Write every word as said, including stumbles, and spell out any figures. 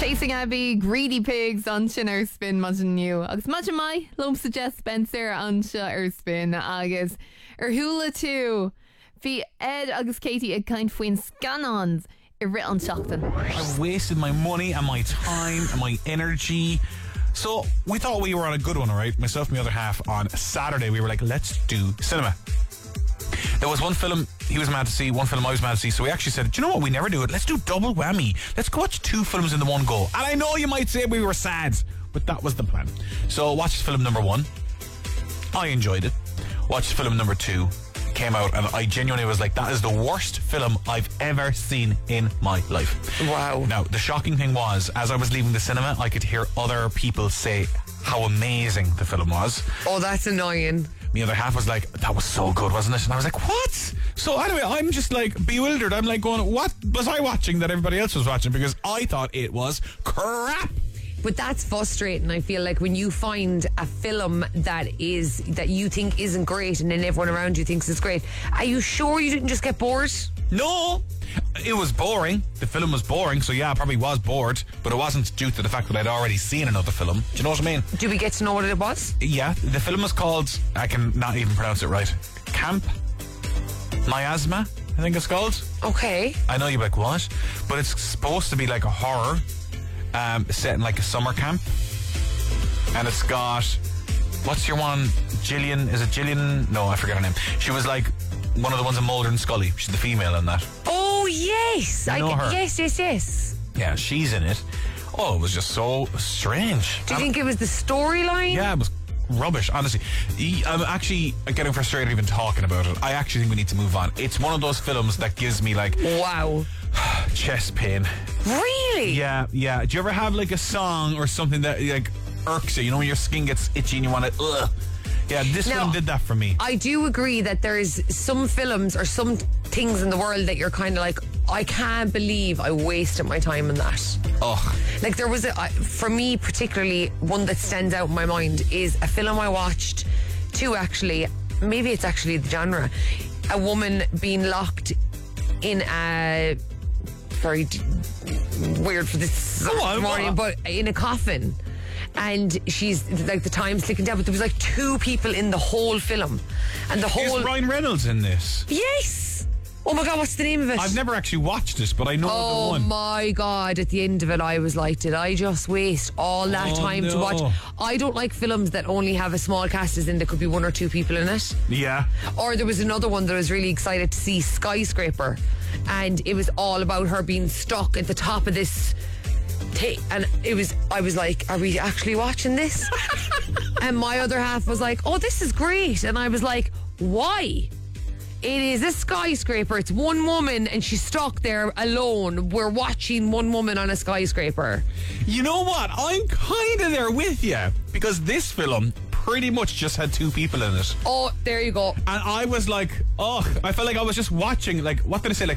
Chasing Abby, Greedy Pigs an sin ar spin maidin nniu. Agus maidin mai, lomsa Jess Spencer an seo ar spin agus ar hula tú. Bhí Ed agus Katie ag kind faoin scan-ons i rit an seachtain. I've wasted my money and my time and my energy. So we thought we were on a good one, all right? Myself and the other half on Saturday, we were like, let's do cinema. There was one film he was mad to see, one film I was mad to see, so we actually said, do you know what, we never do it, let's do double whammy. Let's go watch two films in the one go. And I know you might say we were sad, but that was the plan. So watched film number one, I enjoyed it. Watched film number two, came out, and I genuinely was like, that is the worst film I've ever seen in my life. Wow. Now, the shocking thing was, as I was leaving the cinema, I could hear other people say how amazing the film was. Oh, that's annoying. The other half was like, that was so good, wasn't it? And I was like, what? So anyway, I'm just like bewildered. I'm like going, what was I watching that everybody else was watching? Because I thought it was crap. But that's frustrating. I feel like when you find a film that is that you think isn't great and then everyone around you thinks it's great, are you sure you didn't just get bored? No, it was boring. The film was boring, so yeah, I probably was bored, but it wasn't due to the fact that I'd already seen another film. Do you know what I mean? Do we get to know what it was? Yeah, the film was called, I can not even pronounce it right, Camp Miasma, I think it's called. Okay. I know you're like, what? But it's supposed to be like a horror um, set in like a summer camp. And it's got, what's your one? Gillian, is it Gillian? No, I forget her name. She was like one of the ones in Mulder and Scully. She's the female in that. Oh, yes. You know I, her? Yes, yes, yes. Yeah, she's in it. Oh, it was just so strange. Do you Um, think it was the storyline? Yeah, it was rubbish, honestly. E- I'm actually getting frustrated even talking about it. I actually think we need to move on. It's one of those films that gives me like Wow. chest pain. Really? Yeah, yeah. Do you ever have like a song or something that like irks you? You know, when your skin gets itchy and you want to, ugh. Yeah, this Now, film did that for me. I do agree that there's some films or some things in the world that you're kind of like, I can't believe I wasted my time on that. Ugh. Like there was a, I- for me particularly, one that stands out in my mind is a film I watched, two actually, maybe it's actually the genre, a woman being locked in a, very d- weird for this Go on, morning, what? but in a coffin. And she's like, the time's ticking down, but there was like two people in the whole film, and the whole Is Ryan Reynolds in this? yes. Oh my God, what's the name of it? I've never actually watched this, but I know Oh the one. my God, at the end of it I was like, did I just waste all that Oh, time to no. watch? I don't like films that only have a small cast, as in there could be one or two people in it. Yeah. Or there was another one that I was really excited to see, Skyscraper, and it was all about her being stuck at the top of this thing, and it was, I was like, are we actually watching this? And my other half was like, oh, this is great, and I was like, why? It is a skyscraper. It's one woman and she's stuck there alone. We're watching one woman on a skyscraper. You know what? I'm kind of there with you, because this film pretty much just had two people in it. Oh, there you go. And I was like, oh, I felt like I was just watching, like, what did I say? Like,